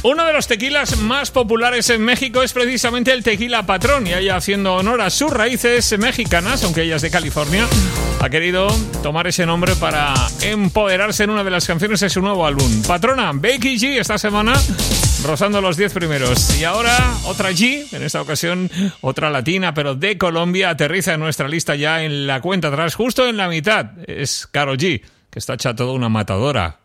Uno de los tequilas más populares en México es precisamente el Tequila Patrón, y ella, haciendo honor a sus raíces mexicanas, aunque ella es de California, ha querido tomar ese nombre para empoderarse en una de las canciones de su nuevo álbum. Patrona, Becky G, esta semana rozando los 10 primeros. Y ahora otra G, en esta ocasión otra latina, pero de Colombia, aterriza en nuestra lista ya en la cuenta atrás, justo en la mitad. Es Karol G, que está hecha toda una matadora.